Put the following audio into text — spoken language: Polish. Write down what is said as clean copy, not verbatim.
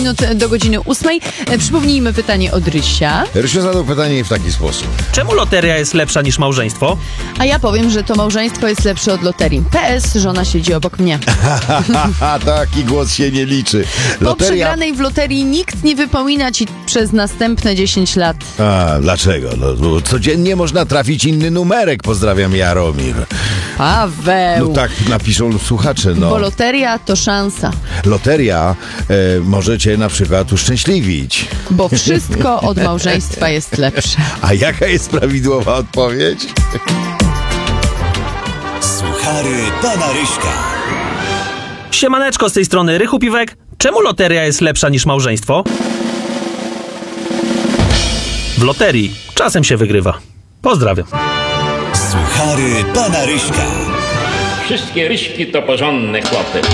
minut do godziny 8. Przypomnijmy pytanie od Rysia. Rysiu zadał pytanie w taki sposób. Czemu loteria jest lepsza niż małżeństwo? A ja powiem, że to małżeństwo jest lepsze od loterii. PS, żona siedzi obok mnie. Taki głos się nie liczy. Po przegranej w loterii nikt nie wypomina ci przez następne 10 lat. A, dlaczego? No, bo codziennie można trafić inny numerek. Pozdrawiam, Jaromir. Paweł! No tak napiszą słuchacze, no. Bo loteria to szansa. Loteria może cię na przykład uszczęśliwić. Bo wszystko od małżeństwa jest lepsze. A jaka jest prawidłowa odpowiedź? Suchary pana Ryśka. Siemaneczko, z tej strony Rychu Piwek. Czemu loteria jest lepsza niż małżeństwo? W loterii czasem się wygrywa. Pozdrawiam. Suchary pana Ryśka. Wszystkie Ryśki to porządne chłopy.